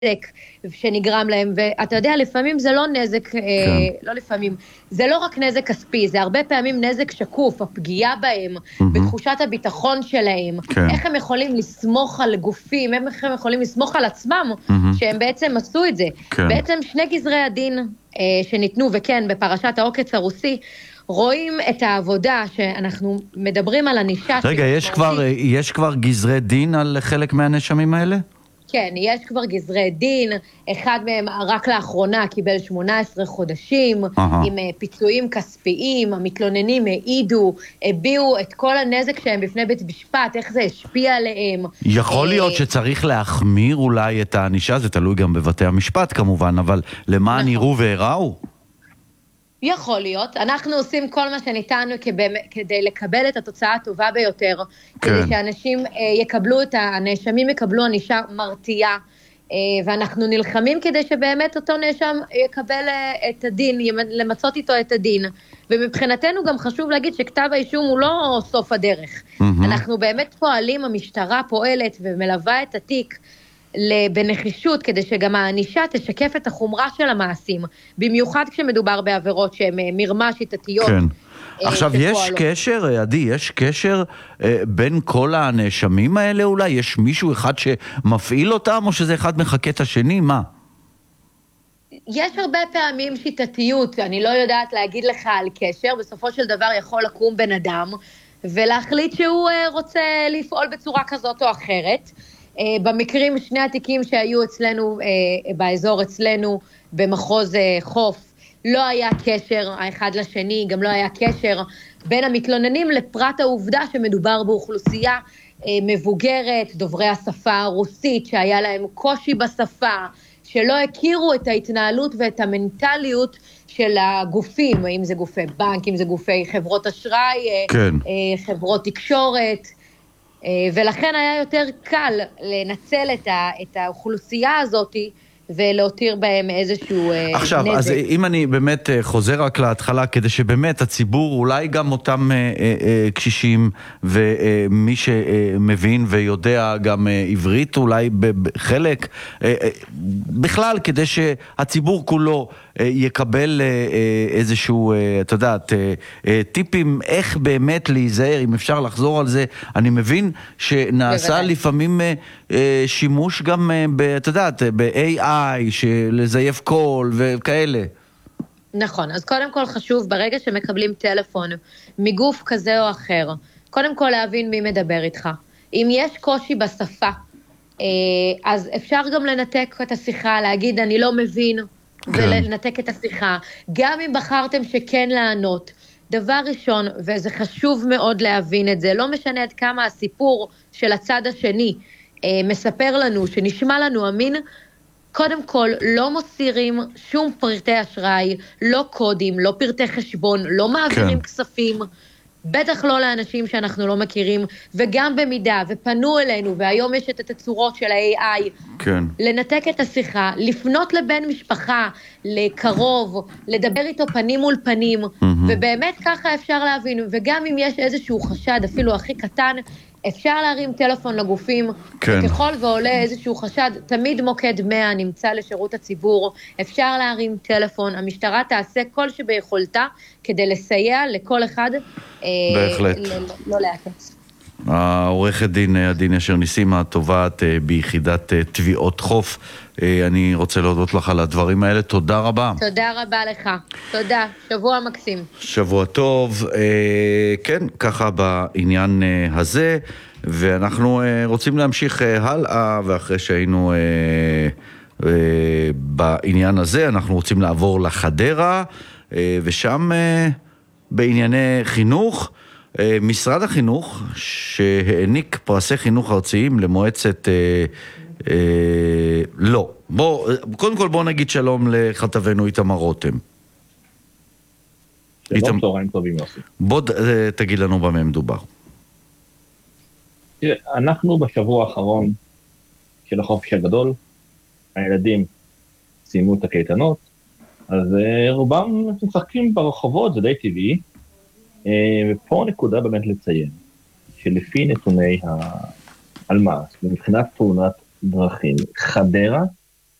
שנגרם להם, ואתה יודע, לפעמים זה לא נזק, לא לפעמים, זה לא רק נזק כספי, זה הרבה פעמים נזק שקוף, הפגיעה בהם, בתחושת הביטחון שלהם, איך הם יכולים לסמוך על גופים, איך הם יכולים לסמוך על עצמם, שהם בעצם עשו את זה. בעצם שני גזרי הדין שניתנו, וכן, בפרשת העוקץ הרוסי, רואים את העבודה שאנחנו מדברים על ענישה. רגע, יש כבר גזרי דין על חלק מהנאשמים האלה? כן, יש כבר גזרי דין, אחד מהם רק לאחרונה קיבל 18 חודשים, עם פיצויים כספיים, המתלוננים העידו, הביאו את כל הנזק שהם בפני בית משפט, איך זה השפיע עליהם. יכול להיות שצריך להחמיר אולי את הענישה, זה תלוי גם בבתי המשפט כמובן, אבל למען יראו והיראו? יכול להיות, אנחנו עושים כל מה שניתנו כדי לקבל את התוצאה הטובה ביותר, כדי שאנשים יקבלו הנאשמים יקבלו ענישה מרתיעה, ואנחנו נלחמים כדי שבאמת אותו נאשם יקבל את הדין, למצות איתו את הדין, ומבחינתנו גם חשוב להגיד שכתב האישום הוא לא סוף הדרך, אנחנו באמת פועלים, המשטרה פועלת ומלווה את התיק, בנחישות, כדי שגם הענישה תשקף את החומרה של המעשים, במיוחד כשמדובר בעבירות שהן מרמה שיטתיות. כן. עכשיו יש קשר, עדי, יש קשר בין כל הנאשמים האלה אולי? יש מישהו אחד שמפעיל אותם, או שזה אחד מחכה את השני? מה? יש הרבה פעמים שיטתיות, אני לא יודעת להגיד לך על קשר, בסופו של דבר יכול לקום בן אדם, ולהחליט שהוא רוצה לפעול בצורה כזאת או אחרת, במקרים, שני התיקים שהיו אצלנו, באזור אצלנו, במחוז חוף, לא היה קשר האחד לשני, גם לא היה קשר בין המתלוננים לפרט העובדה שמדובר באוכלוסייה מבוגרת, דוברי השפה הרוסית, שהיה להם קושי בשפה, שלא הכירו את ההתנהלות ואת המנטליות של הגופים, אם זה גופי בנק, אם זה גופי חברות אשראי, כן. חברות תקשורת, ולכן היה יותר קל לנצל את האוכלוסייה הזאת ולהותיר בהם איזשהו עכשיו, נזק. אז אם אני באמת חוזר רק להתחלה, כדי שבאמת הציבור, אולי גם אותם קשישים ומי שמבין ויודע גם עברית, אולי בחלק, בכלל כדי שהציבור כולו יקבל איזשהו, אתה יודעת, טיפים איך באמת להיזהר, אם אפשר לחזור על זה. אני מבין שנעשה לפעמים שימוש גם, אתה יודעת, ב-AI, שלזייף קול וכאלה. נכון, אז קודם כל חשוב, ברגע שמקבלים טלפון מגוף כזה או אחר, קודם כל להבין מי מדבר איתך. אם יש קושי בשפה, אז אפשר גם לנתק את השיחה, להגיד אני לא מבין, ולנתק את השיחה. גם אם בחרתם שכן לענות, דבר ראשון, וזה חשוב מאוד להבין את זה, לא משנה עד כמה הסיפור של הצד השני מספר לנו, שנשמע לנו אמין, קודם כל לא מוסירים שום פרטי אשראי, לא קודים, לא פרטי חשבון, לא מעבירים כספים, בטח לא לאנשים שאנחנו לא מכירים, וגם במידה, ופנו אלינו, והיום יש את התצורות של ה-AI, לנתק את השיחה, לפנות לבן משפחה, לקרוב, לדבר איתו פנים מול פנים, ובאמת ככה אפשר להבין, וגם אם יש איזשהו חשד, אפילו הכי קטן, אפשר להרים טלפון לגופים, וככל ועולה איזשהו חשד, תמיד מוקד 100 נמצא לשירות הציבור, אפשר להרים טלפון, המשטרה תעשה כל שביכולתה, כדי לסייע לכל אחד, בהחלט. לא להקץ. העורכת דין עדי נשר ניסים, התובעת ביחידת תביעות חוף, אני רוצה להודות לך על הדברים האלה, תודה רבה. תודה רבה לך, תודה, שבוע מקסים. שבוע טוב, כן, ככה בעניין הזה, ואנחנו רוצים להמשיך הלאה, ואחרי שהיינו בעניין הזה, אנחנו רוצים לעבור לחדרה, ושם בענייני חינוך, משרד החינוך שהעניק פרסי חינוך ארציים למועצת לא. קודם כל בוא נגיד שלום לכתבנו איתמר רותם. שלום, צהריים טובים יוסי. בוא תגיד לנו במה מדובר. אנחנו בשבוע האחרון של החופש הגדול, הילדים סיימו את הקייטנות, אז רובם משחקים ברחובות, זה די טבעי, ופה נקודה באמת לציין, שלפי נתוני הלמ"ס, מבחינת תאונת דרכים, חדרה